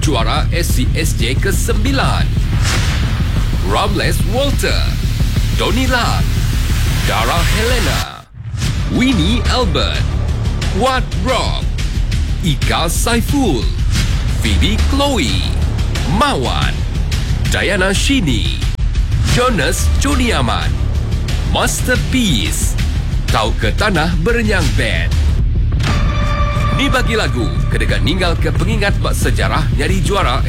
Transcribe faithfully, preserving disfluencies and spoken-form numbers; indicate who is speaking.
Speaker 1: Juara S C S J kesembilan, Ramles Walter, Tony Lam, Dara Helena, Winnie Albert, Wat Rock, Ika Saiful, Phoebe Chloe, Mawan, Diana Shini, Jonas Joni Aman, Masterpiece, Tau ke Tanah Berenyang Band. Ni bagi lagu kedekat ninggal ke pengingat bak sejarah nyari juara